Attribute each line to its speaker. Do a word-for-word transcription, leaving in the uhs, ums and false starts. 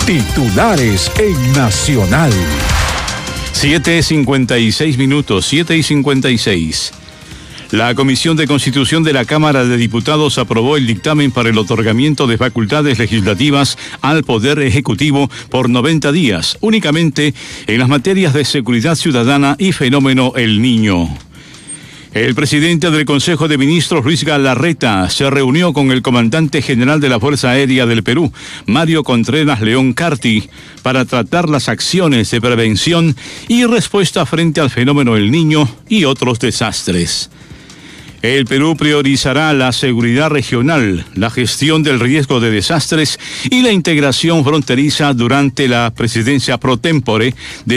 Speaker 1: Titulares en Nacional.
Speaker 2: siete y cincuenta y seis minutos, siete y cincuenta y seis. La Comisión de Constitución de la Cámara de Diputados aprobó el dictamen para el otorgamiento de facultades legislativas al Poder Ejecutivo por noventa días, únicamente en las materias de seguridad ciudadana y fenómeno El Niño. El presidente del Consejo de Ministros, Luis Galarreta, se reunió con el comandante general de la Fuerza Aérea del Perú, Mario Contreras León Carti, para tratar las acciones de prevención y respuesta frente al fenómeno El Niño y otros desastres. El Perú priorizará la seguridad regional, la gestión del riesgo de desastres y la integración fronteriza durante la presidencia pro tempore de